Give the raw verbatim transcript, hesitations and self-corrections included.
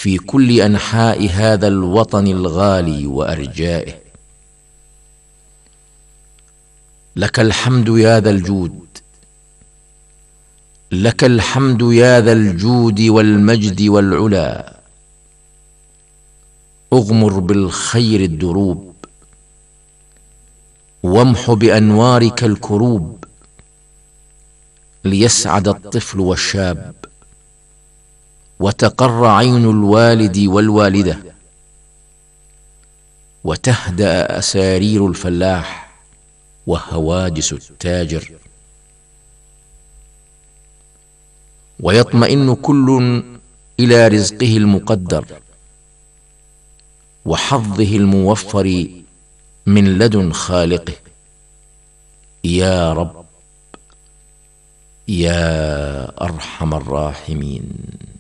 في كل أنحاء هذا الوطن الغالي وأرجائه. لك الحمد يا ذا الجود، لك الحمد يا ذا الجود والمجد والعلا. اغمر بالخير الدروب، وامح بأنوارك الكروب، ليسعد الطفل والشاب، وتقر عين الوالد والوالدة، وتهدأ أسارير الفلاح وهواجس التاجر، ويطمئن كل إلى رزقه المقدر وحظه الموفر من لدن خالقه. يا رب يا أرحم الراحمين.